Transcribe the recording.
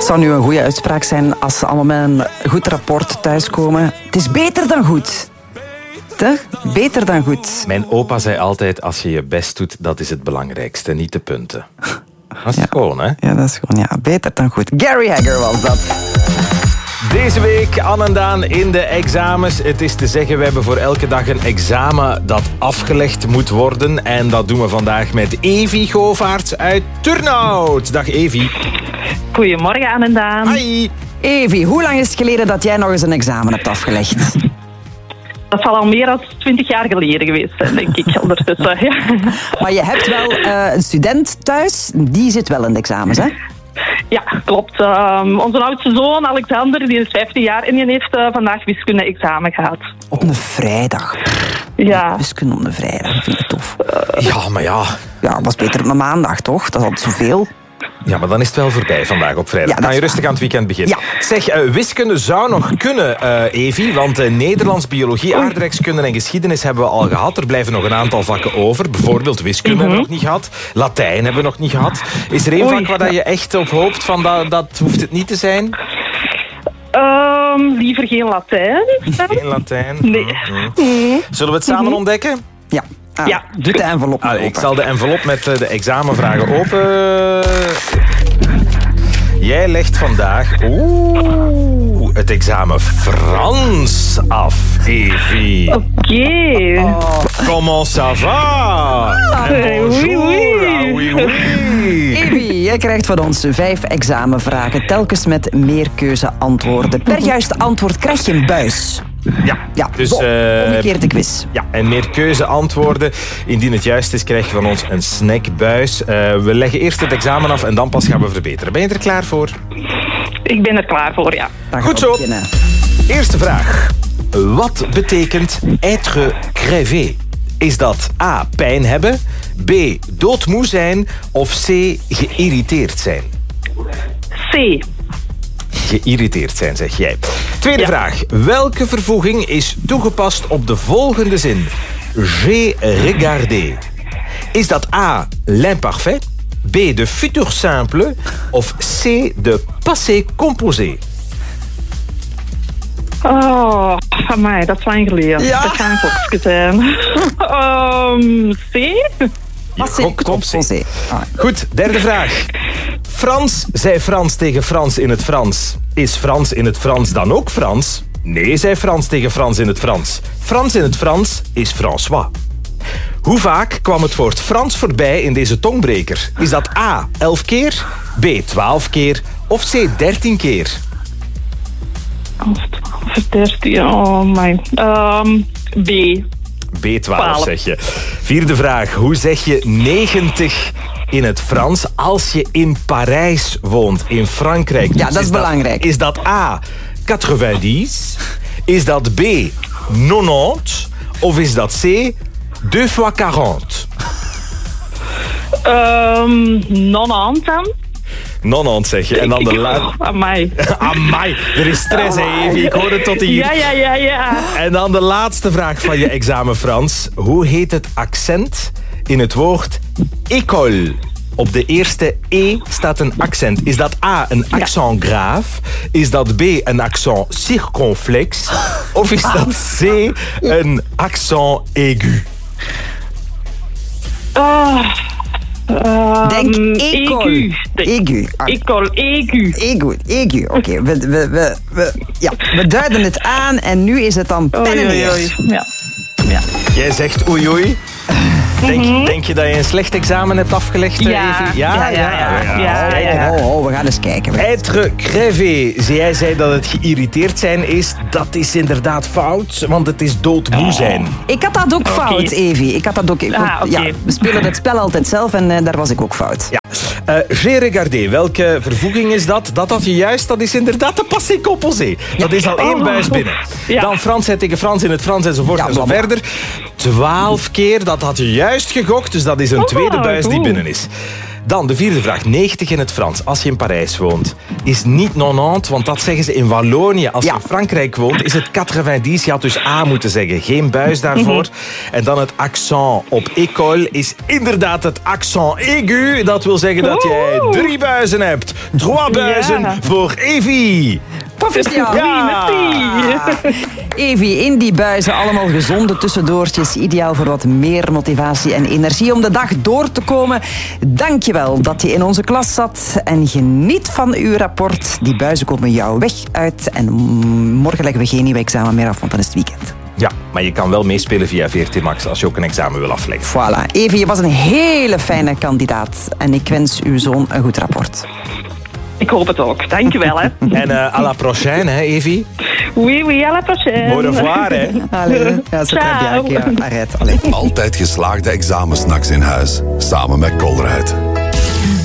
zou nu een goede uitspraak zijn als ze allemaal met een goed rapport thuiskomen. Het is beter dan goed. Beter dan goed. Mijn opa zei altijd, als je je best doet, dat is het belangrijkste, niet de punten. Dat is gewoon, hè? Ja, dat is gewoon, beter dan goed. Gary Hagger was dat. Deze week, Anne en Daan, in de examens. Het is te zeggen, we hebben voor elke dag een examen dat afgelegd moet worden. En dat doen we vandaag met Evi Govaerts uit Turnhout. Dag Evi. Goedemorgen, Anne en Daan. Hi. Evi, hoe lang is het geleden dat jij nog eens een examen hebt afgelegd? Dat zal al meer dan 20 jaar geleden geweest zijn, denk ik, ondertussen. Ja. Maar je hebt wel een student thuis, die zit wel in de examens, hè? Ja, klopt. Onze oudste zoon, Alexander, die is 15 jaar en die heeft vandaag wiskunde-examen gehad. Op een vrijdag. Ja. Wiskunde op een vrijdag, vind ik tof. Ja, maar ja. Ja, dat was beter op een maandag, toch? Dat is altijd zoveel. Ja, maar dan is het wel voorbij vandaag op vrijdag. Ja, Kan je rustig aan het weekend beginnen. Ja. Zeg, wiskunde zou nog kunnen, Evi, want Nederlands, biologie, aardrijkskunde en geschiedenis hebben we al gehad. Er blijven nog een aantal vakken over. Bijvoorbeeld wiskunde hebben we nog niet gehad. Latijn hebben we nog niet gehad. Is er één vak waar je echt op hoopt van dat hoeft het niet te zijn? Liever geen Latijn. Geen Latijn? Nee. Zullen we het samen ontdekken? Ja. Ja. Doe de envelop maar open. Ik zal de envelop met de examenvragen open. Jij legt vandaag het examen Frans af, Evi. Oké. Comment ça va? Oui, oui. Oui, oui. Evi, jij krijgt van ons 5 examenvragen, telkens met meerkeuzeantwoorden. Per juiste antwoord krijg je een buis. Ja, dus omgekeerde quiz. Ja, en meer keuzeantwoorden. Indien het juist is, krijg je van ons een snackbuis. We leggen eerst het examen af en dan pas gaan we verbeteren. Ben je er klaar voor? Ik ben er klaar voor, ja. Dan Goed gaan we zo. beginnen. Eerste vraag. Wat betekent être crevé? Is dat A, pijn hebben, B, doodmoe zijn of C, geïrriteerd zijn? C. Geïrriteerd zijn, zeg jij. Tweede vraag. Welke vervoeging is toegepast op de volgende zin? J'ai regardé. Is dat A, l'imparfait, B, de futur simple of C, de passé composé? Oh, amai, dat is lang geleden. Ja. Dat gaat een gokje zijn. C? Passé composé. Goed, derde vraag. Frans zei Frans tegen Frans in het Frans. Is Frans in het Frans dan ook Frans? Nee, zei Frans tegen Frans in het Frans. Frans in het Frans is François. Hoe vaak kwam het woord Frans voorbij in deze tongbreker? Is dat A, 11 keer, B, 12 keer of C, 13 keer? 12, 13, oh my. B. B12 12. zeg je. Vierde vraag. Hoe zeg je 90 in het Frans als je in Parijs woont, in Frankrijk? Ja, Dus dat is belangrijk. Is dat A, 90? Is dat B, 90? Of is dat C, 2 fois 40? Non-aan dan? 90 zeg je. En dan de laatste... Amai. Amai, er is stress, hè, Evi. Ik hoor het tot hier. Ja. En dan de laatste vraag van je examen Frans. Hoe heet het accent in het woord école? Op de eerste E staat een accent. Is dat A, een accent grave? Is dat B, een accent circonflex? Of is dat C, een accent aigu? Denk école. Aigu. Aigu. Oké, we duiden het aan en nu is het dan pen en neer. Ja. Jij zegt oei oei. Denk je dat je een slecht examen hebt afgelegd, Evi? Ja. We gaan eens kijken. Être crevé. Jij zei dat het geïrriteerd zijn is. Dat is inderdaad fout, want het is doodmoe zijn. Ik had dat ook fout, Evi. Ik had dat ook. oké. We spelen het spel altijd zelf en daar was ik ook fout. Ja. J'ai regardé. Welke vervoeging is dat? Dat had je juist. Dat is inderdaad de passé composé. Dat is al 1 buis binnen. Ja. Dan Frans zei tegen Frans in het Frans enzovoort en zo verder. 12 keer. Dat had je juist gegokt. Dus dat is een tweede buis die binnen is. Dan de vierde vraag. 90 in het Frans. Als je in Parijs woont, is niet 90, want dat zeggen ze in Wallonië. Als je in Frankrijk woont, is het 90. Je had dus A moeten zeggen. Geen buis daarvoor. En dan het accent op école is inderdaad het accent aigu. Dat wil zeggen dat jij 3 buizen hebt. 3 buizen voor Evie. Proficiat. Ja. Evie, in die buizen allemaal gezonde tussendoortjes. Ideaal voor wat meer motivatie en energie om de dag door te komen. Dankjewel dat je in onze klas zat. En geniet van uw rapport. Die buizen komen jouw weg uit. En morgen leggen we geen nieuw examen meer af, want dan is het weekend. Ja, maar je kan wel meespelen via VRT Max als je ook een examen wil afleggen. Voilà. Evie, je was een hele fijne kandidaat. En ik wens uw zoon een goed rapport. Ik hoop het ook. Dankjewel, hè. En à la prochaine, hè, Evie? Oui, à la prochaine. Au revoir, hè. Allez, ja, zo Ciao. ja, arrête. Allez. Altijd geslaagde examensnacks in huis. Samen met Colruyt.